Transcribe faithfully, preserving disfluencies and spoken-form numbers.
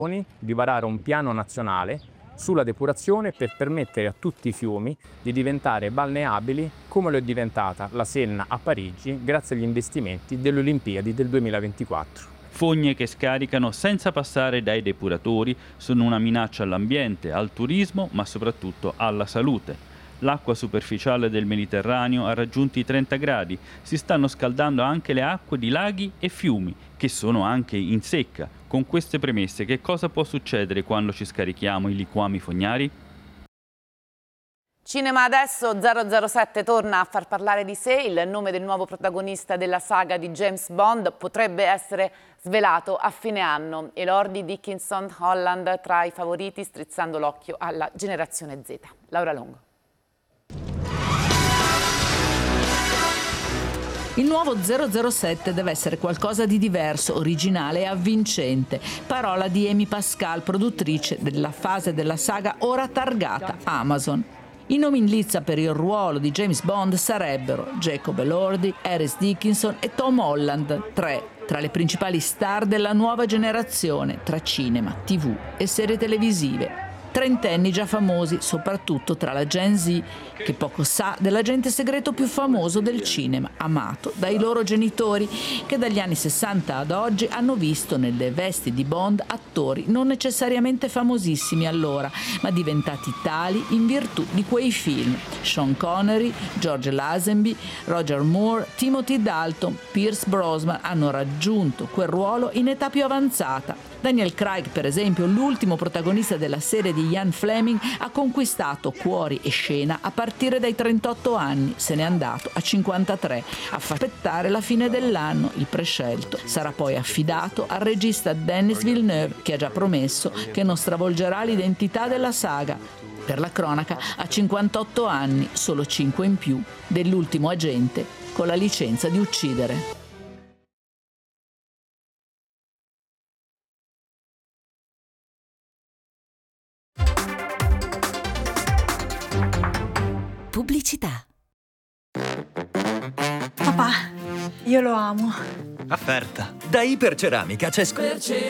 di varare un piano nazionale sulla depurazione per permettere a tutti i fiumi di diventare balneabili come lo è diventata la Senna a Parigi grazie agli investimenti delle Olimpiadi del duemilaventiquattro. Fogne che scaricano senza passare dai depuratori sono una minaccia all'ambiente, al turismo, ma soprattutto alla salute. L'acqua superficiale del Mediterraneo ha raggiunto i trenta gradi, si stanno scaldando anche le acque di laghi e fiumi, che sono anche in secca. Con queste premesse, che cosa può succedere quando ci scarichiamo i liquami fognari? Cinema Adesso, zero zero sette torna a far parlare di sé. Il nome del nuovo protagonista della saga di James Bond potrebbe essere svelato a fine anno. Elodie Dickinson Holland tra i favoriti, strizzando l'occhio alla generazione Z. Laura Longo. Il nuovo zero zero sette deve essere qualcosa di diverso, originale e avvincente. Parola di Amy Pascal, produttrice della fase della saga ora targata Amazon. I nomi in lizza per il ruolo di James Bond sarebbero Jacob Elordi, Harris Dickinson e Tom Holland, tre tra le principali star della nuova generazione tra cinema, tivù e serie televisive. Trentenni già famosi, soprattutto tra la Gen Z, che poco sa dell'agente segreto più famoso del cinema, amato dai loro genitori, che dagli anni sessanta ad oggi hanno visto nelle vesti di Bond attori non necessariamente famosissimi allora, ma diventati tali in virtù di quei film. Sean Connery, George Lazenby, Roger Moore, Timothy Dalton, Pierce Brosnan hanno raggiunto quel ruolo in età più avanzata. Daniel Craig, per esempio, l'ultimo protagonista della serie di Ian Fleming, ha conquistato cuori e scena a partire dai trentotto anni, se n'è andato a cinquantatré. A far aspettare la fine dell'anno, il prescelto sarà poi affidato al regista Denis Villeneuve, che ha già promesso che non stravolgerà l'identità della saga. Per la cronaca, ha cinquantotto anni, solo cinque in più dell'ultimo agente con la licenza di uccidere. Pubblicità. Papà, io lo amo. Offerta. Da Iperceramica c'è sconto.